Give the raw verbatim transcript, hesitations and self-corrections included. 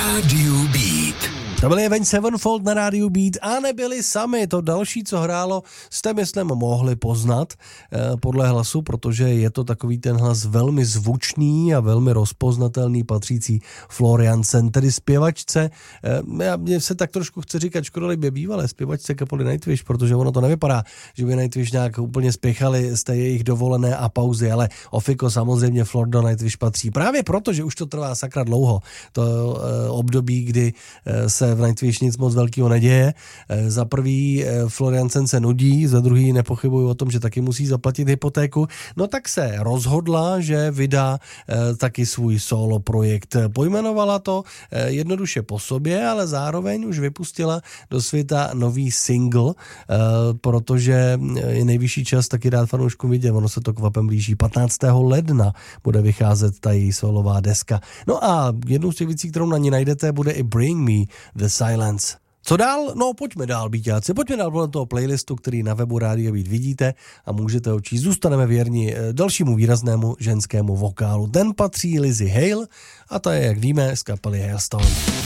Radio Beat. To byli Avenged Sevenfold na rádiu Beat a nebyli sami. To další, co hrálo, jste myslím mohli poznat eh, podle hlasu, protože je to takový ten hlas velmi zvučný a velmi rozpoznatelný, patřící Florian Sen, tedy zpěvačce. Eh, já mě se tak trošku chce říkat škodolibě bývalé zpěvačce kapely Nightwish, protože ono to nevypadá, že by Nightwish nějak úplně spěchali z té jejich dovolené a pauzy, ale ofiko samozřejmě Flor do Nightwish patří. Právě proto, že už to trvá sakra dlouho. To eh, období, kdy eh, se v Nightwish nic moc velkého neděje. Za prvý Florian Sen se nudí, za druhý nepochybuju o tom, že taky musí zaplatit hypotéku. No tak se rozhodla, že vydá taky svůj solo projekt. Pojmenovala to jednoduše po sobě, ale zároveň už vypustila do světa nový single, protože je nejvyšší čas taky dát fanouškům vidět. Ono se to kvapem blíží. patnáctého ledna bude vycházet ta její solová deska. No a jednou z těch věcí, kterou na ní najdete, bude i Bring Me The Silence. Co dál? No pojďme dál, býťáci. Pojďme dál podle toho playlistu, který na webu Rádia Beat vidíte a můžete ho číst. Zůstaneme věrni dalšímu výraznému ženskému vokálu. Ten patří Lizzy Hale a ta je, jak víme, z kapely Hailstone.